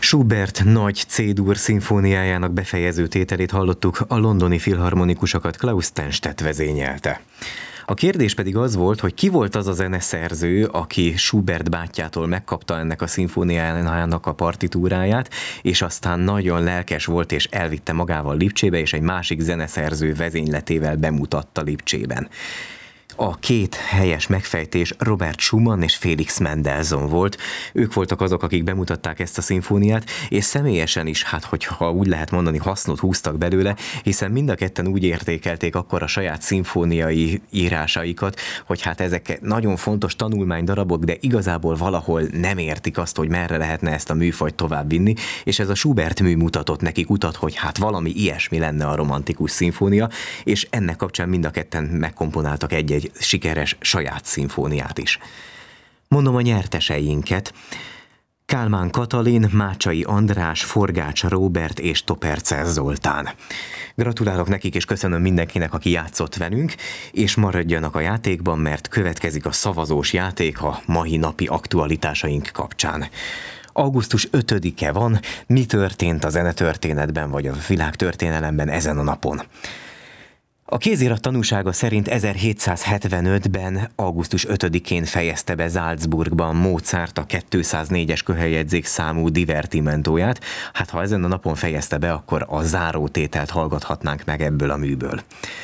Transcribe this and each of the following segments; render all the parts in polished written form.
Schubert nagy C-dur szimfóniájának befejező tételét hallottuk, a londoni filharmonikusokat Klaus Tennstedt vezényelte. A kérdés pedig az volt, hogy ki volt az a zeneszerző, aki Schubert bátyjától megkapta ennek a szimfóniájának a partitúráját, és aztán nagyon lelkes volt, és elvitte magával Lipcsébe, és egy másik zeneszerző vezényletével bemutatta Lipcsében. A két helyes megfejtés Robert Schumann és Felix Mendelssohn volt. Ők voltak azok, akik bemutatták ezt a szimfóniát, és személyesen is, hogyha úgy lehet mondani, hasznot húztak belőle, hiszen mind a ketten úgy értékelték akkor a saját szimfóniai írásaikat, hogy ezek nagyon fontos tanulmánydarabok, de igazából valahol nem értik azt, hogy merre lehetne ezt a műfajt továbbvinni, és ez a Schubert mű mutatott nekik utat, hogy valami ilyesmi lenne a romantikus szimfónia, és ennek kapcsán mind a ketten megkomponáltak egy sikeres saját szimfóniát is. Mondom a nyerteseinket: Kálmán Katalin, Mácsai András, Forgács Róbert és Topercer Zoltán. Gratulálok nekik, és köszönöm mindenkinek, aki játszott velünk, és maradjanak a játékban, mert következik a szavazós játék a mai napi aktualitásaink kapcsán. Augusztus 5-e van, mi történt a zenetörténetben vagy a világtörténelemben ezen a napon? A kézirat tanúsága szerint 1775-ben, augusztus 5-én fejezte be Salzburgban Mozart a 204-es köheljegyzék számú divertimentóját. Ha ezen a napon fejezte be, akkor a zárótételt hallgathatnánk meg ebből a műből.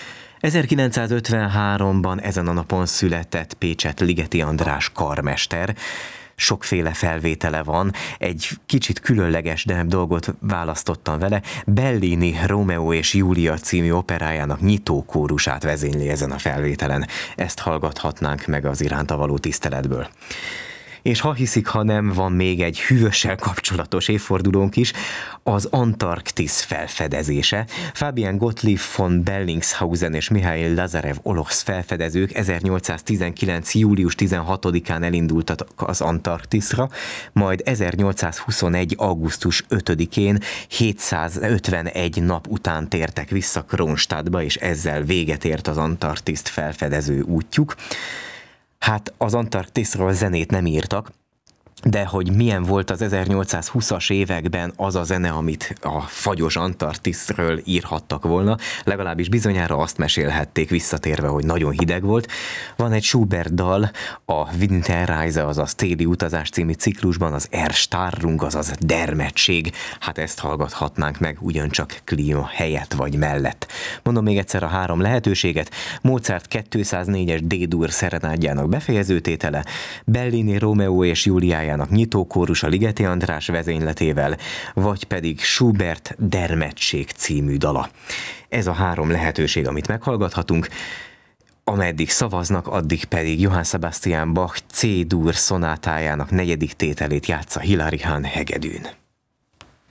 1953-ban ezen a napon született Pécsett Ligeti András karmester. Sokféle felvétele van, egy kicsit különleges, de dolgot választottam vele. Bellini Rómeó és Júlia című operájának nyitókórusát vezényli ezen a felvételen. Ezt hallgathatnánk meg az iránta való tiszteletből. És ha hiszik, ha nem, van még egy hűvössel kapcsolatos évfordulónk is, az Antarktisz felfedezése. Fabian Gottlieb von Bellingshausen és Mihail Lazarev-Olosz felfedezők 1819. július 16-án elindultak az Antarktiszra, majd 1821. augusztus 5-én 751 nap után tértek vissza Kronstadtba, és ezzel véget ért az Antarktiszt felfedező útjuk. Az Antarktiszról zenét nem írtak, de hogy milyen volt az 1820-as években az a zene, amit a fagyos Antarktiszről írhattak volna, legalábbis bizonyára azt mesélhették visszatérve, hogy nagyon hideg volt. Van egy Schubert dal, a Winterreise, azaz téli utazás című ciklusban, az Erstarrung, azaz dermedtség. Ezt hallgathatnánk meg ugyancsak klíma helyett vagy mellett. Mondom még egyszer a három lehetőséget: Mozart 204-es D-dur szerenádjának befejezőtétele, Bellini Rómeó és Júliájának nyitókórus a Ligeti András vezényletével, vagy pedig Schubert dermedtség című dala. Ez a három lehetőség, amit meghallgathatunk. Ameddig szavaznak, addig pedig Johann Sebastian Bach C-dur szonátájának 4. tételét játsza Hilary Hahn hegedűn.